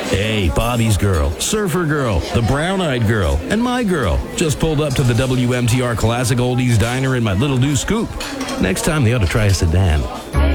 Hey, Bobby's girl, Surfer Girl, the Brown-Eyed Girl, and my girl just pulled up to the WMTR Classic Oldies Diner in my little new scoop. Next time they ought to try a sedan.